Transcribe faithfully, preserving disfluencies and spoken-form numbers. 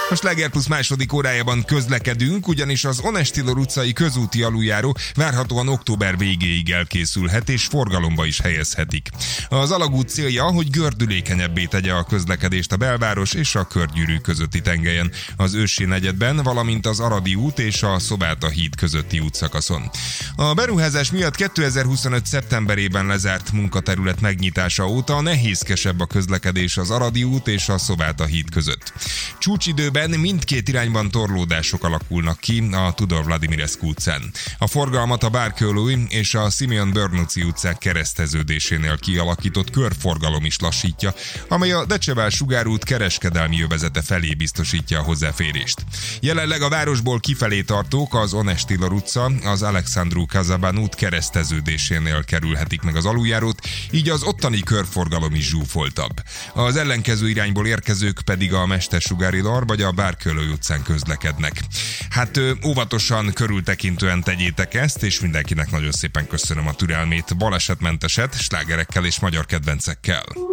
A Sláger Plusz második órájában közlekedünk, ugyanis az Onestillor utcai közúti aluljáró várhatóan október végéig elkészülhet és forgalomba is helyezhetik. Az alagút célja, hogy gördülékenyebbé tegye a közlekedést a belváros és a Körgyűrű közötti tengelyen, az Őssy negyedben, valamint az Aradi út és a Szobáta híd közötti útszakaszon. A beruházás miatt kétezer-huszonöt szeptemberében lezárt munkaterület megnyitása óta nehézkesebb a közlekedés az Aradi út és a Szobáta híd között. Csúcsidőben mindkét irányban torlódások alakulnak ki a Tudor Vladimirescu utcán. A forgalmat a Bárkőlői és a Simeon Börnöci utcák kereszteződésénél kialakított körforgalom is lassítja, amely a Decseval sugárút kereskedelmi övezete felé biztosítja a hozzáférést. Jelenleg a városból kifelé tartók az Onestillor utca, az Alexandru Kazabán út kereszteződésénél kerülhetik meg az aluljárót, így az ottani körforgalom is zsúfoltabb. Az ellenkező irányból érkezők pedig a Mestersugári Lar vagy a Bárkőlői utcán közlekednek. Hát óvatosan, körültekintően tegyétek ezt, és mindenkinek nagyon szépen köszönöm a türelmét, balesetmenteset, slágerekkel és magyar kedvencekkel.